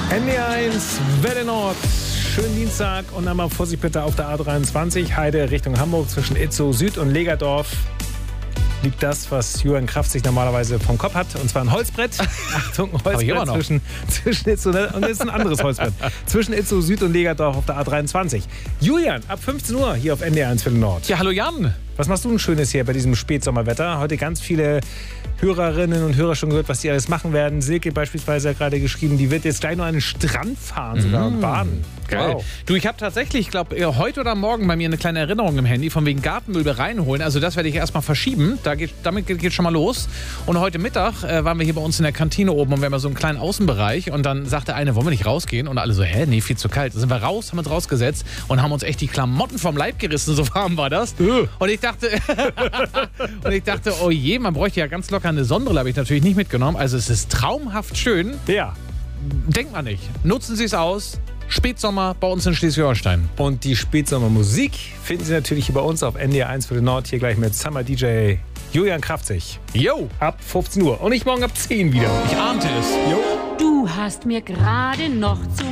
NDR1 Welle Nord. Schönen Dienstag und einmal Vorsicht bitte auf der A23 Heide Richtung Hamburg zwischen Itzow Süd und Legerdorf. Liegt das, was Julian Kraft sich normalerweise vom Kopf hat, und zwar ein Holzbrett. Achtung, ein Holzbrett zwischen Itzow, und das ist ein anderes Holzbrett. Zwischen Itzow Süd und Legerdorf auf der A23. Julian, ab 15 Uhr hier auf NDR1 Welle Nord. Ja, hallo Jan. Was machst du denn Schönes hier bei diesem Spätsommerwetter? Heute ganz viele Hörerinnen und Hörer schon gehört, was die alles machen werden. Silke beispielsweise hat gerade geschrieben, die wird jetzt gleich noch an den Strand fahren, sogar und baden. Geil. Wow. Du, ich habe tatsächlich, ich glaube, heute oder morgen bei mir eine kleine Erinnerung im Handy, von wegen Gartenmüll reinholen. Also das werde ich erstmal verschieben. Damit geht schon mal los. Und heute Mittag waren wir hier bei uns in der Kantine oben und wir haben ja so einen kleinen Außenbereich. Und dann sagte eine, wollen wir nicht rausgehen? Und alle so, nee, viel zu kalt. Dann sind wir raus, haben uns rausgesetzt und haben uns echt die Klamotten vom Leib gerissen. So warm war das. Und ich dachte, oh je, man bräuchte ja ganz locker eine Sonnenbrille, habe ich natürlich nicht mitgenommen. Also es ist traumhaft schön. Ja. Denkt man nicht. Nutzen Sie es aus. Spätsommer bei uns in Schleswig-Holstein. Und die Spätsommermusik finden Sie natürlich hier bei uns auf NDR1 Welle Nord. Hier gleich mit Summer DJ Julian Kraftzig. Jo. Ab 15 Uhr. Und nicht morgen ab 10 wieder. Ich ahnte es. Jo. Du hast mir gerade noch zu